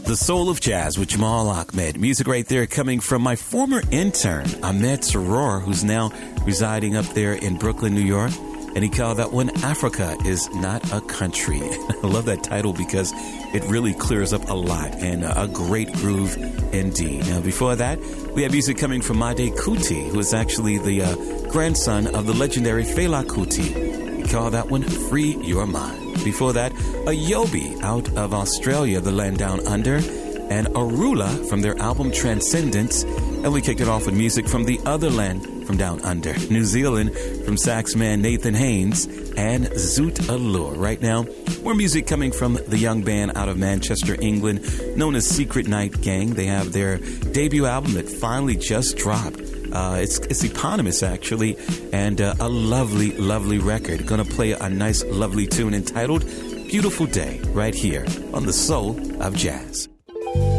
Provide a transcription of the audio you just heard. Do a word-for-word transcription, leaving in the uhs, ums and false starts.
The Soul of Jazz with Jamal Ahmed. Music right there coming from my former intern, Ahmed Saror, who's now residing up there in Brooklyn, New York. And he called that one, Africa is Not a Country. I love that title because it really clears up a lot, and a great groove indeed. Now, before that, we have music coming from Made Kuti, who is actually the uh, grandson of the legendary Fela Kuti. He called that one, Free Your Mind. Before that, Ayobi out of Australia, the land down under, and Arula from their album Transcendence. And we kicked it off with music from the other land from down under, New Zealand, from sax man Nathan Haynes and Zoot Allure. Right now, more music coming from the young band out of Manchester, England, known as Secret Night Gang. They have their debut album that finally just dropped. Uh, it's, it's eponymous, actually, and uh, a lovely, lovely record. Going to play a nice, lovely tune entitled Beautiful Day right here on The Soul of Jazz.